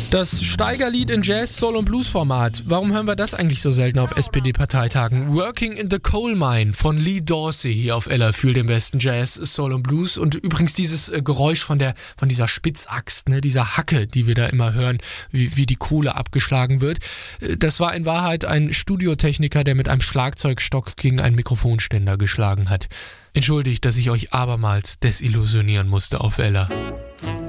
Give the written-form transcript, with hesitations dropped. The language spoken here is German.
Das Steigerlied in Jazz, Soul und Blues Format. Warum hören wir das eigentlich so selten auf SPD-Parteitagen? Working in the Coal Mine von Lee Dorsey hier auf LR für den besten Jazz, Soul und Blues. Und übrigens dieses Geräusch von dieser Spitzaxt, ne, dieser Hacke, die wir da immer hören, wie die Kohle abgeschlagen wird. Das war in Wahrheit ein Studiotechniker, der mit einem Schlagzeugstock gegen einen Mikrofonständer geschlagen hat. Entschuldigt, dass ich euch abermals desillusionieren musste auf LR.